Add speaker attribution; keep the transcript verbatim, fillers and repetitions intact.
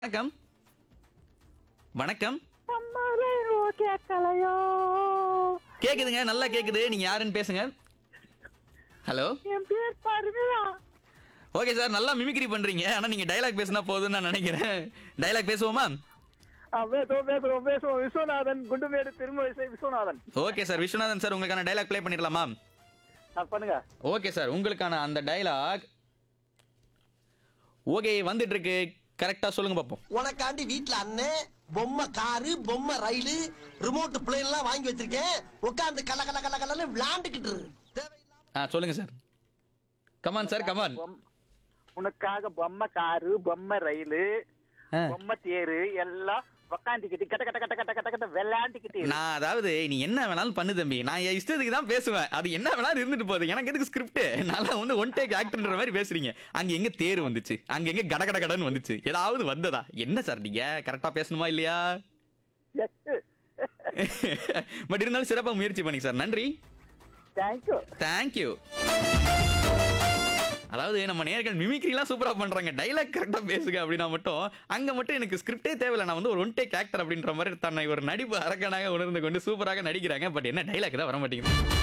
Speaker 1: வணக்கம். வணக்கம்.
Speaker 2: கேட்கலையோ
Speaker 1: கேக்குதுங்க, நல்லா கேக்குது. நீங்க யாருன்னு பேசுங்க. ஹலோ.
Speaker 2: என் பேர் பர்மிளா.
Speaker 1: ஓகே சார், நல்லா மிமிக்ரி பண்றீங்க. ஆனா நீங்க டயலாக் பேசினா போதும்னு நான் நினைக்கிறேன். டயலாக் பேசுவோமா?
Speaker 2: ஆ, பேசுவோம் பேசுவோம் பேசுவோம் Viswanathan Gundumedu Thirumazhisai Viswanathan.
Speaker 1: Okay sir, Viswanathan sir உங்களுக்கான டயலாக் ப்ளே பண்ணிடலாமா?
Speaker 2: ஆ, பண்ணுங்க.
Speaker 1: ஓகே சார், உங்களுக்கான அந்த டயலாக் ஓகே வந்துட்டு இருக்கு. கரெக்டா சொல்லுங்க பாப்போம்.
Speaker 3: உனக்காண்டி வீட்ல அண்ணன் பொம்மை காரு பொம்மை ரயிலு ரிமோட் பிளேன் எல்லாம் வாங்கி வச்சிருக்கேன். உட்காந்து கல கல கல கலன்னு விளையாண்டுக்கிட்டு இரு. தேவையில்லாம
Speaker 1: ஆ சொல்லுங்க சார். Come on sir, come on.
Speaker 2: பொம்- உனக்காக பொம்மை காரு பொம்மை ரயிலு
Speaker 1: ஆ.
Speaker 2: பொம்மை தேரு எல்லாம் உக்காந்துக்கிட்டு கட்ட கட்ட கட்ட கட்ட கட்ட கட்ட விளையாண்டுக்கிட்டு இரு.
Speaker 1: நான் அதாவது நீ என்ன வேணாலும் பண்ணு தம்பி, நான் என் இஷ்டத்துக்கு தான் பேசுவேன். அது என்ன வேணாலும் இருந்துட்டு போகுது, எனக்கு எதுக்கு ஸ்கிரிப்ட்? நல்லா வந்து ஒன் டேக் ஆக்டர்ன்ற மாதிரி பேசுறீங்க. அங்க எங்க தேர் வந்துச்சு, அங்க எங்க கட கட கடன்னு வந்துச்சு, ஏதாவது வந்ததா? என்ன சார் நீங்க கரெக்டா பேசணுமா இல்லையா?
Speaker 2: Yes.
Speaker 1: பட் இருந்தாலும் சிறப்பா முயற்சி பண்ணி சார், நன்றி.
Speaker 2: Thank you.
Speaker 1: தேங்க்யூ. அதாவது நம்ம நேர்கள் மிமிக்ரிலாம் சூப்பரா பண்றாங்க, டைலாக் கரெக்டா பேசுங்க அப்படின்னா மட்டும் அங்க மட்டும் எனக்கு ஸ்கிரிப்டே தேவையில்லை. நான் வந்து ஒரு ஒன் டேக் ஆக்டர் அப்படின்ற மாதிரி தன்னை ஒரு நடிப்பு அரக்கனாக உணர்ந்து கொண்டு சூப்பராக நடிக்கிறாங்க. பட் என்ன டைலாக் தான் வர மாட்டேங்குது.